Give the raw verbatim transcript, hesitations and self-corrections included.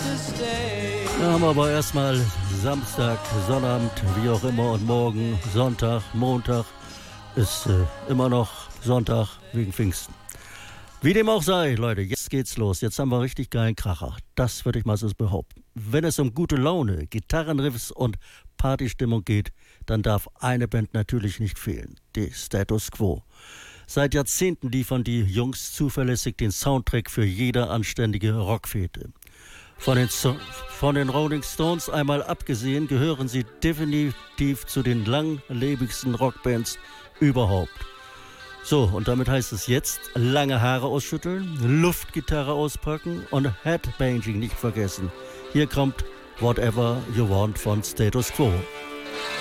Da haben wir aber erstmal Samstag, Sonnabend, wie auch immer, und morgen Sonntag, Montag ist äh, immer noch Sonntag wegen Pfingsten. Wie dem auch sei, Leute, jetzt geht's los. Jetzt haben wir richtig geilen Kracher. Das würde ich mal so behaupten. Wenn es um gute Laune, Gitarrenriffs und Partystimmung geht, dann darf eine Band natürlich nicht fehlen. Die Status Quo. Seit Jahrzehnten liefern die Jungs zuverlässig den Soundtrack für jede anständige Rockfete. Von den, so- von den Rolling Stones einmal abgesehen, gehören sie definitiv zu den langlebigsten Rockbands überhaupt. So, und damit heißt es jetzt lange Haare ausschütteln, Luftgitarre auspacken und Headbanging nicht vergessen. Hier kommt Whatever You Want von Status Quo.